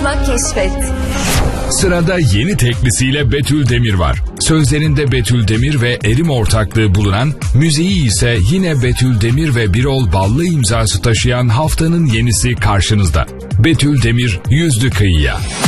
Unutma, keşfet. Sırada yeni teklisiyle Betül Demir var. Sözlerinde Betül Demir ve Erim ortaklığı bulunan, müziği ise yine Betül Demir ve Birol Ballı imzası taşıyan haftanın yenisi karşınızda. Betül Demir, Yüzdü Kıyıya.